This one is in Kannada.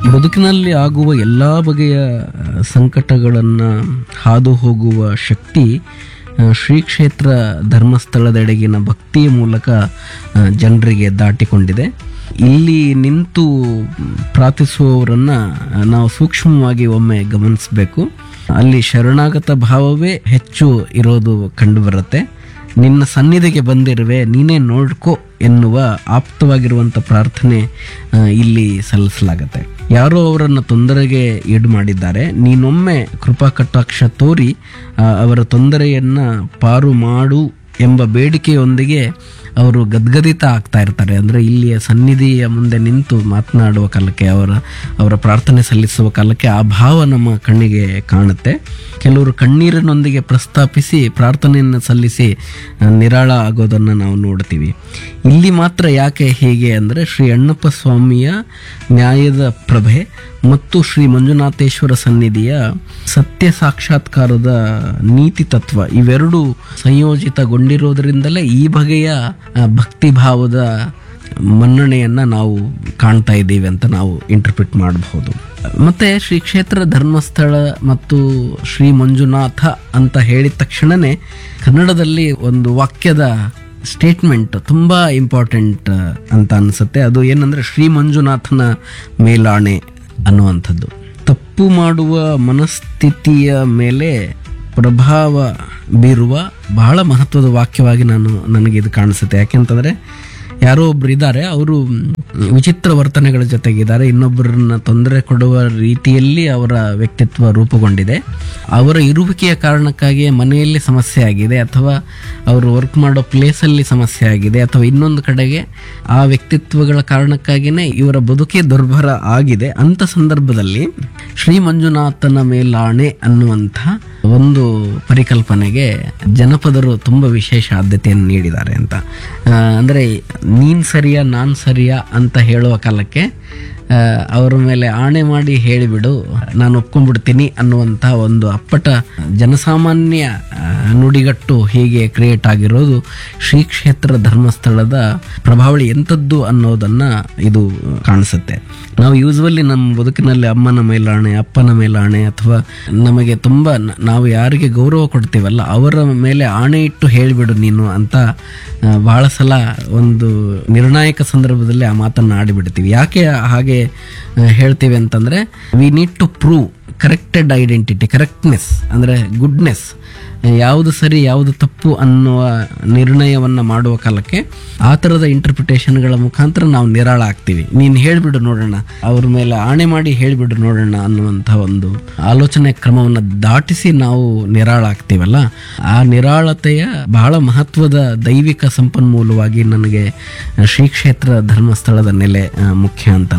ಬದುಕಿನಲ್ಲಿ ಆಗುವ ಎಲ್ಲ ಬಗೆಯ ಸಂಕಟಗಳನ್ನು ಹಾದು ಹೋಗುವ ಶಕ್ತಿ ಶ್ರೀ ಕ್ಷೇತ್ರ ಧರ್ಮಸ್ಥಳದೆಡೆಗಿನ ಭಕ್ತಿಯ ಮೂಲಕ ಜನರಿಗೆ ದಾಟಿಕೊಂಡಿದೆ. ಇಲ್ಲಿ ನಿಂತು ಪ್ರಾರ್ಥಿಸುವವರನ್ನ ನಾವು ಸೂಕ್ಷ್ಮವಾಗಿ ಒಮ್ಮೆ ಗಮನಿಸಬೇಕು. ಅಲ್ಲಿ ಶರಣಾಗತ ಭಾವವೇ ಹೆಚ್ಚು ಇರೋದು ಕಂಡುಬರುತ್ತೆ. ನಿನ್ನ ಸನ್ನಿಧಿಗೆ ಬಂದಿರುವೆ, ನೀನೇ ನೋಡ್ಕೋ ಎನ್ನುವ ಆಪ್ತವಾಗಿರುವಂಥ ಪ್ರಾರ್ಥನೆ ಇಲ್ಲಿ ಸಲ್ಲಿಸಲಾಗತ್ತೆ. ಯಾರೋ ಅವರನ್ನು ತೊಂದರೆಗೆ ಈಡು ಮಾಡಿದ್ದಾರೆ, ನೀನೊಮ್ಮೆ ಕೃಪಾ ಕಟಾಕ್ಷ ತೋರಿ ಅವರ ತೊಂದರೆಯನ್ನ ಪಾರು ಮಾಡು ಎಂಬ ಬೇಡಿಕೆಯೊಂದಿಗೆ ಅವರು ಗದ್ಗದಿತ ಆಗ್ತಾ ಇರ್ತಾರೆ. ಅಂದರೆ ಇಲ್ಲಿಯ ಸನ್ನಿಧಿಯ ಮುಂದೆ ನಿಂತು ಮಾತನಾಡುವ ಕಾಲಕ್ಕೆ, ಅವರ ಪ್ರಾರ್ಥನೆ ಸಲ್ಲಿಸುವ ಕಾಲಕ್ಕೆ ಆ ಭಾವ ನಮ್ಮ ಕಣ್ಣಿಗೆ ಕಾಣುತ್ತೆ. ಕೆಲವರು ಕಣ್ಣೀರಿನೊಂದಿಗೆ ಪ್ರಸ್ತಾಪಿಸಿ ಪ್ರಾರ್ಥನೆಯನ್ನು ಸಲ್ಲಿಸಿ ನಿರಾಳ ಆಗೋದನ್ನು ನಾವು ನೋಡ್ತೀವಿ. ಇಲ್ಲಿ ಮಾತ್ರ ಯಾಕೆ ಹೀಗೆ ಅಂದರೆ, ಶ್ರೀ ಅಣ್ಣಪ್ಪ ಸ್ವಾಮಿಯ ನ್ಯಾಯದ ಪ್ರಭೆ ಮತ್ತು ಶ್ರೀ ಮಂಜುನಾಥೇಶ್ವರ ಸನ್ನಿಧಿಯ ಸತ್ಯ ಸಾಕ್ಷಾತ್ಕಾರದ ನೀತಿ ತತ್ವ ಇವೆರಡೂ ಸಂಯೋಜಿತಗೊಂಡಿರೋದ್ರಿಂದಲೇ ಈ ಬಗೆಯ ಭಕ್ತಿ ಭಾವದ ಮನ್ನಣೆಯನ್ನ ನಾವು ಕಾಣ್ತಾ ಇದ್ದೀವಿ ಅಂತ ನಾವು ಇಂಟರ್ಪ್ರಿಟ್ ಮಾಡಬಹುದು. ಮತ್ತೆ ಶ್ರೀ ಕ್ಷೇತ್ರ ಧರ್ಮಸ್ಥಳ ಮತ್ತು ಶ್ರೀ ಮಂಜುನಾಥ ಅಂತ ಹೇಳಿದ ತಕ್ಷಣನೇ ಕನ್ನಡದಲ್ಲಿ ಒಂದು ವಾಕ್ಯದ ಸ್ಟೇಟ್ಮೆಂಟ್ ತುಂಬಾ ಇಂಪಾರ್ಟೆಂಟ್ ಅಂತ ಅನಿಸುತ್ತೆ. ಅದು ಏನಂದ್ರೆ, ಶ್ರೀ ಮಂಜುನಾಥನ ಮೇಲಾಣೆ ಅನ್ನುವಂಥದ್ದು. ತಪ್ಪು ಮಾಡುವ ಮನಸ್ಥಿತಿಯ ಮೇಲೆ ಪ್ರಭಾವ ಬೀರುವ ಬಹಳ ಮಹತ್ವದ ವಾಕ್ಯವಾಗಿ ನನಗೆ ಇದು ಕಾಣಿಸುತ್ತೆ. ಯಾಕೆಂತಂದ್ರೆ, ಯಾರೋ ಒಬ್ರು ಇದ್ದಾರೆ, ಅವರು ವಿಚಿತ್ರ ವರ್ತನೆಗಳ ಜೊತೆಗಿದ್ದಾರೆ, ಇನ್ನೊಬ್ಬರನ್ನ ತೊಂದರೆ ಕೊಡುವ ರೀತಿಯಲ್ಲಿ ಅವರ ವ್ಯಕ್ತಿತ್ವ ರೂಪುಗೊಂಡಿದೆ. ಅವರ ಇರುವಿಕೆಯ ಕಾರಣಕ್ಕಾಗಿ ಮನೆಯಲ್ಲಿ ಸಮಸ್ಯೆ ಆಗಿದೆ, ಅಥವಾ ಅವರು ವರ್ಕ್ ಮಾಡೋ ಪ್ಲೇಸಲ್ಲಿ ಸಮಸ್ಯೆ ಆಗಿದೆ, ಅಥವಾ ಇನ್ನೊಂದು ಕಡೆಗೆ ಆ ವ್ಯಕ್ತಿತ್ವಗಳ ಕಾರಣಕ್ಕಾಗಿಯೇ ಇವರ ಬದುಕೇ ದುರ್ಭರ ಆಗಿದೆ. ಅಂತ ಸಂದರ್ಭದಲ್ಲಿ ಶ್ರೀ ಮಂಜುನಾಥನ ಮೇಲಾಣೆ ಅನ್ನುವಂಥ ಒಂದು ಪರಿಕಲ್ಪನೆಗೆ ಜನಪದರು ತುಂಬ ವಿಶೇಷ ಆದ್ಯತೆಯನ್ನು ನೀಡಿದ್ದಾರೆ ಅಂತ. ಅಂದರೆ ನೀನ್ ಸರಿಯಾ ನಾನ್ ಸರಿಯಾ ಅಂತ ಹೇಳುವ ಕಾಲಕ್ಕೆ ಅವರ ಮೇಲೆ ಆಣೆ ಮಾಡಿ ಹೇಳಿಬಿಡು, ನಾನು ಒಪ್ಕೊಂಡ್ಬಿಡ್ತೀನಿ ಅನ್ನುವಂಥ ಒಂದು ಅಪ್ಪಟ ಜನಸಾಮಾನ್ಯ ನುಡಿಗಟ್ಟು ಹೀಗೆ ಕ್ರಿಯೇಟ್ ಆಗಿರೋದು ಶ್ರೀ ಕ್ಷೇತ್ರ ಧರ್ಮಸ್ಥಳದ ಪ್ರಭಾವಳಿ ಎಂಥದ್ದು ಅನ್ನೋದನ್ನ ಇದು ಕಾಣಿಸುತ್ತೆ. ನಾವು ಯೂಸ್ವಲಿ ನಮ್ಮ ಬದುಕಿನಲ್ಲಿ ಅಮ್ಮನ ಮೇಲಾಣೆ, ಅಪ್ಪನ ಮೇಲಾಣೆ, ಅಥವಾ ನಮಗೆ ತುಂಬ ನಾವು ಯಾರಿಗೆ ಗೌರವ ಕೊಡ್ತೀವಲ್ಲ ಅವರ ಮೇಲೆ ಆಣೆ ಇಟ್ಟು ಹೇಳಿಬಿಡು ನೀನು ಅಂತ ಬಹಳ ಸಲ ಒಂದು ನಿರ್ಣಾಯಕ ಸಂದರ್ಭದಲ್ಲಿ ಆ ಮಾತನ್ನು ಆಡಿಬಿಡ್ತೀವಿ. ಯಾಕೆ ಹಾಗೆ ಹೇಳ್ತೀವಿ ಅಂತಂದ್ರೆ, we need to prove corrected identity, correctness ಅಂದರೆ ಗುಡ್ನೆಸ್, ಯಾವುದು ಸರಿ ಯಾವುದು ತಪ್ಪು ಅನ್ನುವ ನಿರ್ಣಯವನ್ನು ಮಾಡುವ ಕಾಲಕ್ಕೆ ಆ ಥರದ ಇಂಟರ್ಪ್ರಿಟೇಷನ್ಗಳ ಮುಖಾಂತರ ನಾವು ನಿರಾಳ ಆಗ್ತೀವಿ. ನೀನು ಹೇಳಿಬಿಡು ನೋಡೋಣ, ಅವ್ರ ಮೇಲೆ ಆಣೆ ಮಾಡಿ ಹೇಳಿಬಿಡು ನೋಡೋಣ ಅನ್ನುವಂಥ ಒಂದು ಆಲೋಚನೆ ಕ್ರಮವನ್ನು ದಾಟಿಸಿ ನಾವು ನಿರಾಳ ಆಗ್ತೀವಲ್ಲ, ಆ ನಿರಾಳತೆಯ ಬಹಳ ಮಹತ್ವದ ದೈವಿಕ ಸಂಪನ್ಮೂಲವಾಗಿ ನನಗೆ ಶ್ರೀ ಕ್ಷೇತ್ರ ಧರ್ಮಸ್ಥಳದ ನೆಲೆ ಮುಖ್ಯ ಅಂತ